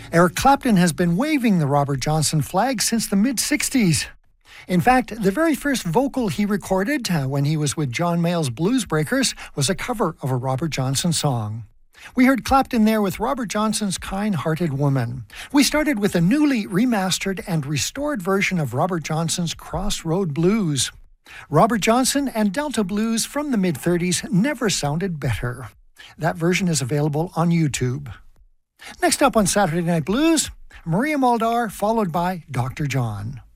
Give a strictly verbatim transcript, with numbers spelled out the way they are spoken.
Eric Clapton has been waving the Robert Johnson flag since the mid-sixties. In fact, the very first vocal he recorded uh, when he was with John Mayall's Blues Breakers was a cover of a Robert Johnson song. We heard Clapton there with Robert Johnson's Kind-Hearted Woman. We started with a newly remastered and restored version of Robert Johnson's Crossroad Blues. Robert Johnson and Delta Blues from the mid-thirties never sounded better. That version is available on YouTube. Next up on Saturday Night Blues, Maria Muldaur, followed by Doctor John.